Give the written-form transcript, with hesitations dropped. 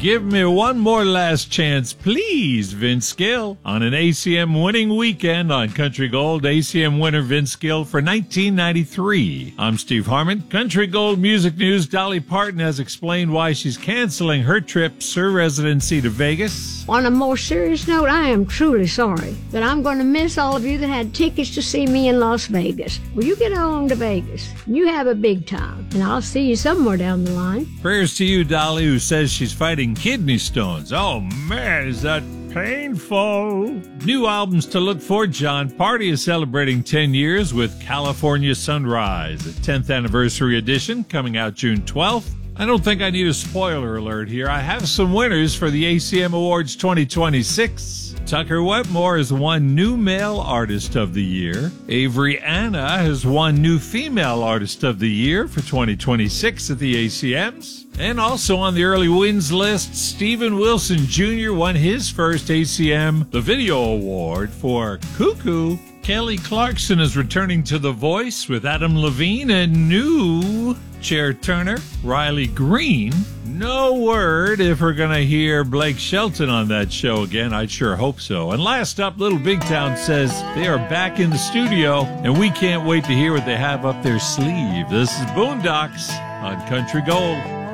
Give me one more last chance, please, Vince Gill. On an ACM winning weekend on Country Gold, ACM winner Vince Gill for 1993. I'm Steve Harmon. Country Gold Music News. Dolly Parton has explained why she's canceling her trip, her residency to Vegas. On a more serious note, I am truly sorry that I'm going to miss all of you that had tickets to see me in Las Vegas. Well, you get on to Vegas. You have a big time, and I'll see you somewhere down the line. Prayers to you, Dolly, who says she's fighting kidney stones. Oh, man, is that painful. New albums to look for. John Party is celebrating 10 years with California Sunrise, a 10th anniversary edition coming out June 12th. I don't think I need a spoiler alert here. I have some winners for the ACM Awards 2026. Tucker Wetmore has won New Male Artist of the Year. Avery Anna has won New Female Artist of the Year for 2026 at the ACMs. And also on the early wins list, Steven Wilson Jr. won his first ACM The Video Award for Cuckoo. Kelly Clarkson is returning to The Voice with Adam Levine and new Chair Turner, Riley Green. No word if we're going to hear Blake Shelton on that show again. I'd sure hope so. And last up, Little Big Town says they are back in the studio, and we can't wait to hear what they have up their sleeve. This is Boondocks on Country Gold.